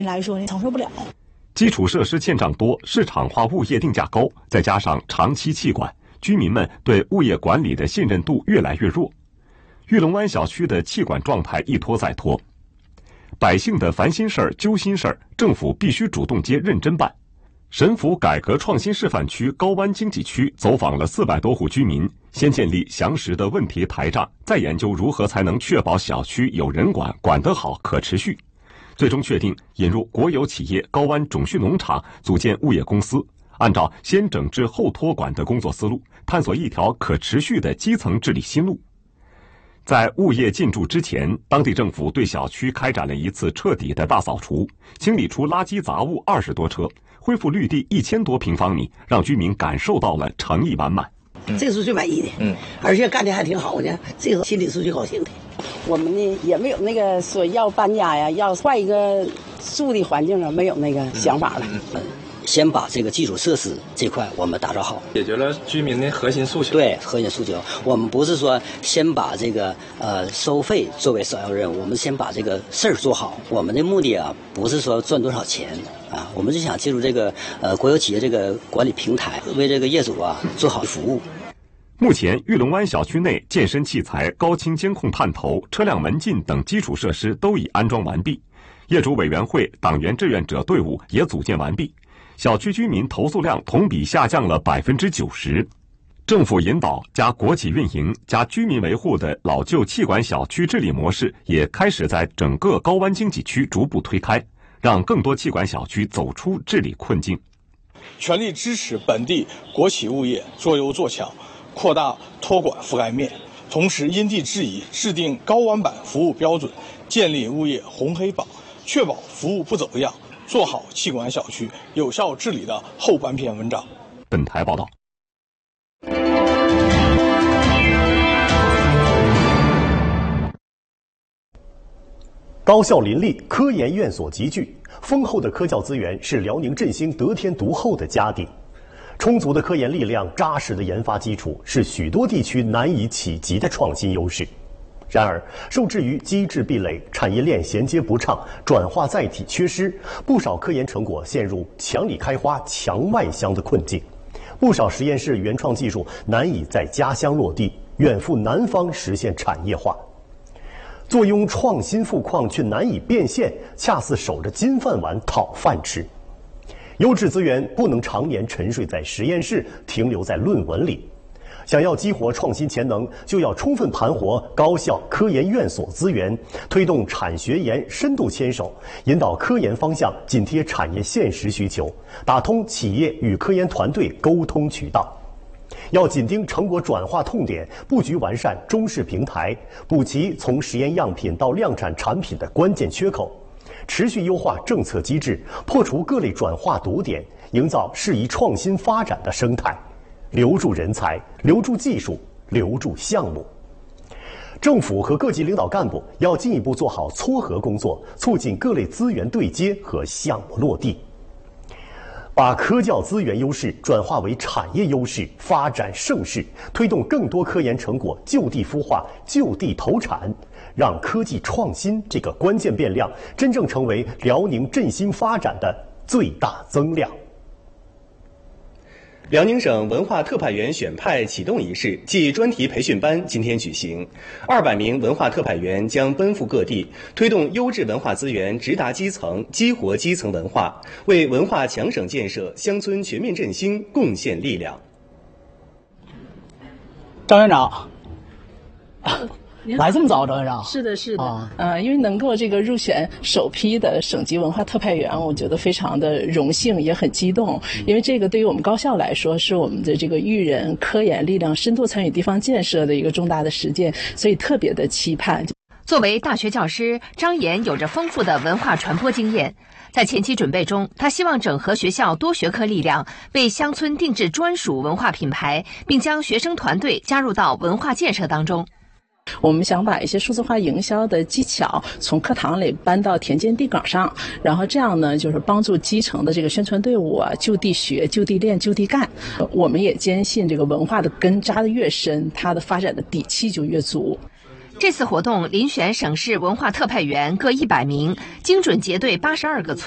来说呢承受不了。 基础设施欠账多，市场化物业定价高，再加上长期弃管，居民们对物业管理的信任度越来越弱。玉龙湾小区的弃管状态一拖再拖，百姓的烦心事儿、揪心事儿，政府必须主动接、认真办。神府改革创新示范区高湾经济区走访了400多户居民，先建立详实的问题台账，再研究如何才能确保小区有人管、管得好、可持续。最终确定引入国有企业高湾种畜农场，组建物业公司，按照先整治后托管的工作思路，探索一条可持续的基层治理新路。在物业进驻之前，当地政府对小区开展了一次彻底的大扫除，清理出垃圾杂物20多车，恢复绿地1000多平方米，让居民感受到了诚意满满。 这个是最满意的，而且干的还挺好的，这个心里是最高兴的。 我们呢也没有那个说要搬家呀，要换一个住的环境啊，没有那个想法了。 先把这个基础设施这块我们打造好， 解决了居民的核心诉求。 对，核心诉求，我们不是说先把这个收费作为首要任务，我们先把这个事儿做好。我们的目的啊，不是说赚多少钱啊，我们就想进入这个国有企业这个管理平台，为这个业主啊做好服务。 目前，玉龙湾小区内健身器材、高清监控探头、车辆门禁等基础设施都已安装完毕，业主委员会、党员志愿者队伍也组建完毕。小区居民投诉量同比下降了90%，政府引导加国企运营加居民维护的老旧弃管小区治理模式也开始在整个高湾经济区逐步推开，让更多弃管小区走出治理困境。 全力支持本地国企物业做优做强，扩大托管覆盖面，同时因地制宜制定高湾版服务标准，建立物业红黑榜，确保服务不走样，做好弃管小区有效治理的后半篇文章。 本台报道。 高校林立，科研院所集聚，丰厚的科教资源是辽宁振兴得天独厚的家底。充足的科研力量、扎实的研发基础是许多地区难以企及的创新优势。然而，受制于机制壁垒、产业链衔接不畅、转化载体缺失，不少科研成果陷入墙里开花、墙外香的困境。不少实验室原创技术难以在家乡落地，远赴南方实现产业化。坐拥创新富矿却难以变现，恰似守着金饭碗讨饭吃。优质资源不能常年沉睡在实验室，停留在论文里。想要激活创新潜能，就要充分盘活高校科研院所资源，推动产学研深度牵手，引导科研方向紧贴产业现实需求，打通企业与科研团队沟通渠道。要紧盯成果转化痛点，布局完善中试平台，补齐从实验样品到量产产品的关键缺口，持续优化政策机制，破除各类转化堵点，营造适宜创新发展的生态。留住人才，留住技术，留住项目。政府和各级领导干部要进一步做好撮合工作，促进各类资源对接和项目落地，把科教资源优势转化为产业优势，发展盛世，推动更多科研成果就地孵化、就地投产，让科技创新这个关键变量真正成为辽宁振兴发展的最大增量。 辽宁省文化特派员选派启动仪式暨专题培训班今天举行，200名文化特派员将奔赴各地，推动优质文化资源直达基层，激活基层文化，为文化强省建设、乡村全面振兴贡献力量。 张院长，来这么早，张院长？ 是的，是的，因为能够这个入选首批的省级文化特派员，我觉得非常的荣幸，也很激动。因为这个对于我们高校来说，是我们的这个育人科研力量深度参与地方建设的一个重大的实践，所以特别的期盼。 作为大学教师，张岩有着丰富的文化传播经验。在前期准备中，他希望整合学校多学科力量，为乡村定制专属文化品牌，并将学生团队加入到文化建设当中。 我们想把一些数字化营销的技巧从课堂里搬到田间地岗上，然后这样呢，就是帮助基层的这个宣传队伍啊，就地学、就地练、就地干。我们也坚信，这个文化的根扎得越深，它的发展的底气就越足。 这次活动遴选省市文化特派员各100名，精准结对82个村。